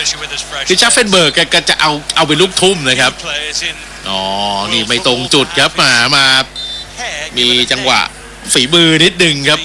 คือชาเฟนเบิร์กก็จะเอาไปลูกทุ่มนะครับอ๋อนี่ไม่ตรงจุดครับมามีจังหวะฝีมือนิดนึงครับ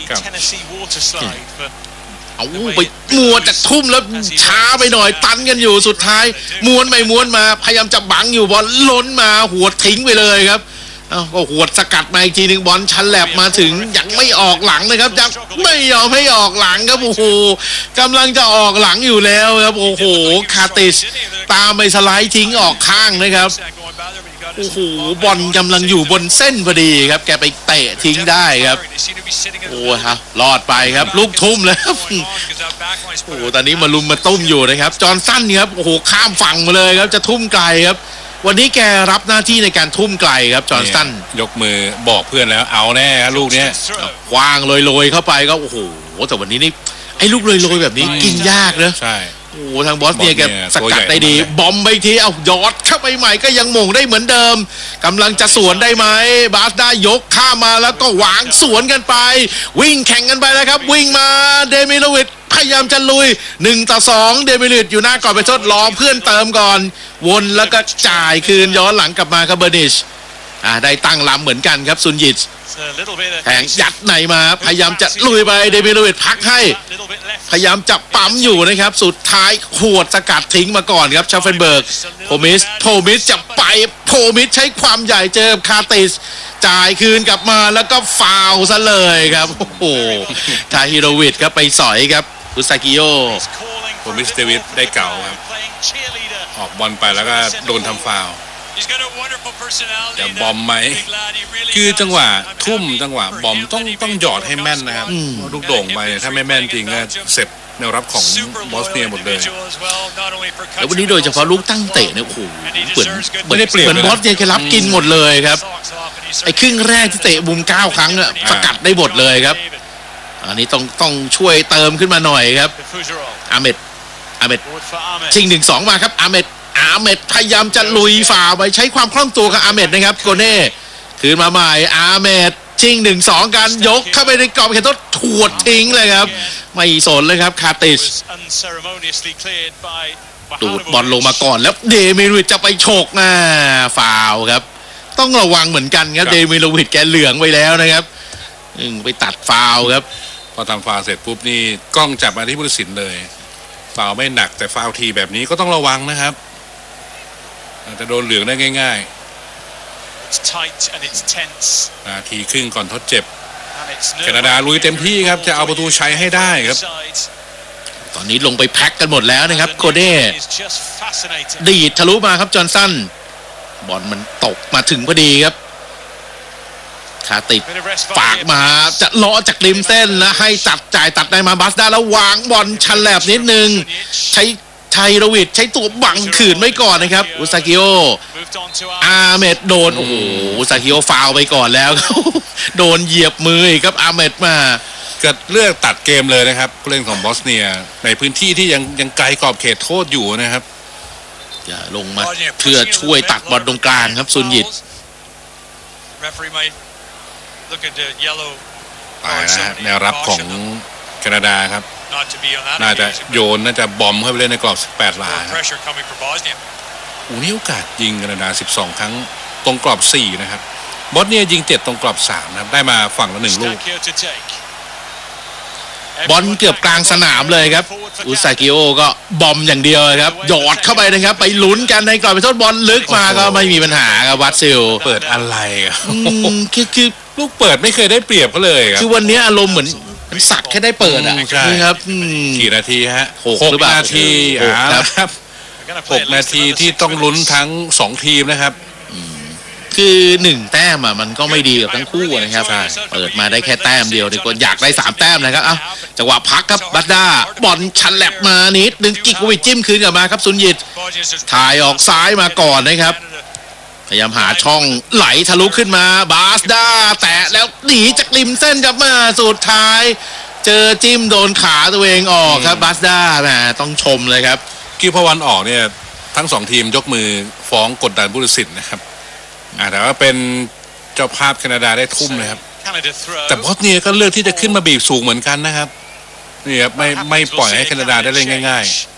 เอาไปมัวจะทุ่มแล้วช้าไปหน่อยตันกันอยู่สุดท้ายม้วนไม่ม้วนมาพยายามจะบังอยู่บอลล้นมาหัวทิ้งไปเลยครับก็หัวสกัดมาอีกทีหนึ่งบอลชันแลบมาถึงยังไม่ออกหลังนะครับยังไม่ยอมให้ออกหลังครับโอ้โหกำลังจะออกหลังอยู่แล้วครับโอ้โหคาติชตามไปสไลด์ทิ้งออกข้างนะครับโอ้โหบอลกำลังอยู่บนเส้นพอดีครับแกไปเตะทิ้งได้ครับโอ้ฮะรอดไปครับลูกทุ่มแล้วโอ้โหตอนนี้มาลุมมาตุ้มอยู่นะครับจอห์นสันครับโอ้โหข้ามฝั่งมาเลยครับจะทุ่มไกลครับวันนี้แกรับหน้าที่ในการทุ่มไกลครับจอห์นสันยกมือบอกเพื่อนแล้วเอาแน่ครับลูกเนี้ยวางโรยเข้าไปก็โอ้โหแต่วันนี้นี่ไอ้ลูกโรยแบบนี้กินยากนะใช่โอ้ทางบอสเนี่ยแกสกัดได้ดีบอมไปทีเอายอดเข้าไปใหม่ก็ยังหม่งได้เหมือนเดิมกำลังจะสวนได้ไหมบาสได้ยกข้ามาแล้วก็วางสวนกันไปวิ่งแข่งกันไปแล้วครับวิ่งมาเดมิโลวิชพยายามจะลุย1-2เดมิโลวิชอยู่หน้าก่อนไปทดรอเพื่อนเติมก่อนวนแล้วก็จ่ายคืนย้อนหลังกลับมาครับเบอร์นิชได้ตั้งลำเหมือนกันครับซุนยิตแทงยัดไหนมาพยายามจะลุยไปเดมิโลวิชพักให้พยายามจับปั๊มอยู่นะครับสุดท้ายขวดสกัดทิ้งมาก่อนครับชาเฟนเบิร์กโพมิสจะไปโพมิสใช้ความใหญ่เจอคาติสจ่ายคืนกลับมาแล้วก็ฟาวซะเลยครับโอ้โหทาฮิโรวิชครับไปสอยครับอุซากิโยโพมิสเดวิดได้เก่าครับออกบอลไปแล้วก็โดนทำฟาวจะบอมไหมคือจังหวะทุ่มจังหวะบอมต้องหยอดให้แม่นนะครับลูกโด่งไปถ้าไม่แม่นจริงก็เสร็จแนวรับของบอสเนียหมดเลยแล้ววันนี้โดยเฉพาะลูกตั้งเตะเนี่ยโอ้โหเหมือนบอสเนียแกรับกินหมดเลยครับไอ้ครึ่งแรกที่เตะมุม9ครั้งอะสกัดได้หมดเลยครับอันนี้ต้องช่วยเติมขึ้นมาหน่อยครับอาเมดชิง 1-2 มาครับอาเมดพยายามจะลุยฝ่าไปใช้ความคล่องตัวกับอาเมดนะครับโกเน่คืนมาใหม่อาเมดชิง 1-2 กันยกเข้าไปในกรอบเขตโทษถวดทิ้งเลยครับไม่สนเลยครับคาติชดูดบอลลงมาก่อนแล้วเดมิโลวิชจะไปฉกฟาวครับต้องระวังเหมือนกันครับเดมิโลวิชแกเหลืองไปแล้วนะครับไปตัดฟาวครับพอทำฟาวเสร็จปุ๊บนี่กล้องจับมาที่ผู้ตัดสินเลยฟาวไม่หนักแต่ฟาวทีแบบนี้ก็ต้องระวังนะครับจะโดนเหลืองได้ง่ายๆนาทีครึ่งก่อนทดเจ็บแคนาดาลุยเต็มที่ครับจะเอาประตูชัยให้ได้ครับตอนนี้ลงไปแพ็คกันหมดแล้วนะครับโคเด้ดีดทะลุมาครับจอห์นสันบอลมันตกมาถึงพอดีครับคาติดฝากมาจะล้อจากริมเส้นแล้วให้จ่ายตัดได้มาบัสได้แล้ววางบอลชันแลบนิดนึงใช้ไทโรวิชใช้ตัวบังขืนไว้ก่อนนะครับอุซากิโออาเมดโดนโอ้โหอุซากิโอฟาวไปก่อนแล้วโดนเหยียบมือครับอาเมดมาเกิดเลือกตัดเกมเลยนะครับผู้เล่นของบอสเนียในพื้นที่ที่ยังไกลกรอบเขตโทษอยู่นะครับจะลงมาเพื่อช่วยตัดบอลตรงกลางครับซุนยิตไปนะแนวรับของแคนาดาครับน่าจะโยนน่าจะบอมเข้าไปเล่นในกรอบ18 หลานี่โอกาสยิงแคนาดา12 ครั้งตรงกรอบ4นะครับบอสเนียยิง7ตรงกรอบ3นะครับได้มาฝั่งละ1 ลูกบอลเกือบกลางสนามเลยครับอุซากิโอก็บอมอย่างเดียวครับหยอดเข้าไปนะครับไปลุ้นกันในกรอบไปโทษบอลลึกมาก็ไม่มีปัญหาครับวัตซิลเปิดอะไรคือลูกเปิดไม่เคยได้เปรียบเขาเลยครับคือวันนี้อารมณ์เหมือนสักแค่ได้เปิดอ่ะครับกี่นาทีฮะ6 นาทีครับ6 นาทีที่ต้องลุ้นทั้ง2 ทีมนะครับคือ1 แต้มมันก็ไม่ดีกับทั้งคู่นะครับเปิดมาได้แค่แต้มเดียวดีกว่าอยากได้3 แต้มนะครับจังหวะพักครับบัตด้าบอลชันแลบมานิดนึงกิกวิจิ้มคืนกลับมาครับซุนยิตถ่ายออกซ้ายมาก่อนนะครับพยายามหาช่องไหลทะลุขึ้นมาบาสด้าแตะแล้วหนีจากริมเส้นกลับมาสุดท้ายเจอจิ้มโดนขาตัวเองออกครับบาสด้าแหมต้องชมเลยครับคือพอวันออกเนี่ยทั้ง2 ทีมยกมือฟ้องกดดันผู้ตัดสินนะครับแต่ว่าเป็นเจ้าภาพแคนาดาได้ทุ่มนะครับแต่บอสเนียก็เลือกที่จะขึ้นมาบีบสูงเหมือนกันนะครับนี่ครับไม่ปล่อยให้แคนาดาได้เล่นง่ายๆ